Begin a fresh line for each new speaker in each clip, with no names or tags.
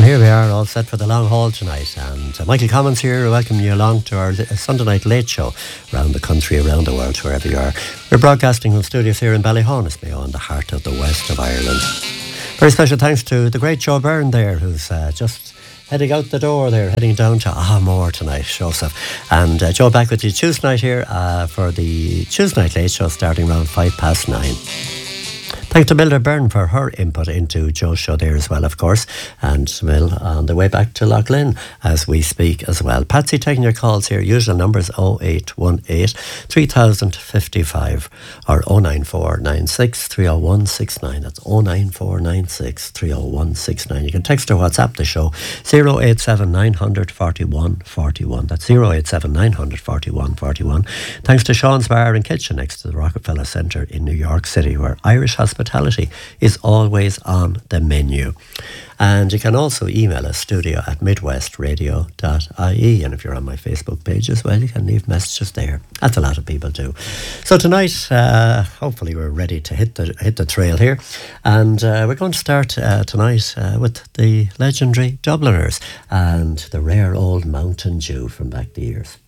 here we are, all set for the long haul tonight. And Michael Commons here, welcoming you along to our Sunday night late show around the country, around the world, wherever you are. We're broadcasting from studios here in Ballyhonus, Mayo, in the heart of the west of Ireland. Very special thanks to the great Joe Byrne there, who's just heading out the door there, heading down to Ahmore tonight, Joseph. And Joe back with you Tuesday night here for the Tuesday night late show starting around 9:05. Thanks to Mildred Byrne for her input into Joe's show there as well, of course. And Mill on the way back to Loughlin as we speak as well. Patsy taking your calls here. Usual numbers 0818 3055 or 09496 30169. That's 09496 30169. You can text or WhatsApp the show 087 900 41 41. That's 087 900 41 41. Thanks to Sean's Bar and Kitchen next to the Rockefeller Centre in New York City, where Irish hospitality is always on the menu. And you can also email us studio@midwestradio.ie, and if you're on my Facebook page as well, you can leave messages there. That's a lot of people do. So tonight, hopefully we're ready to hit the trail here, and we're going to start tonight with the legendary Dubliners and the rare old Mountain Dew from back the years.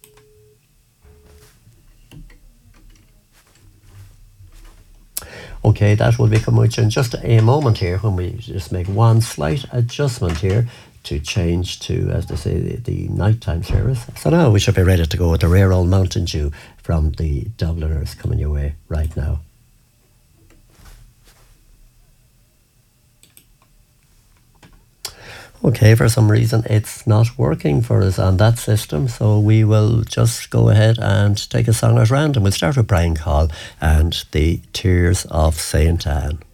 Okay, that will become much in just a moment here when we just make one slight adjustment here to change to, as they say, the nighttime service. So now we should be ready to go with the rare old Mountain Dew from the Dubliners coming your way right now. Okay, for some reason it's not working for us on that system, so we will just go ahead and take a song at random. We'll start with Brian Call and the Tears of St. Anne.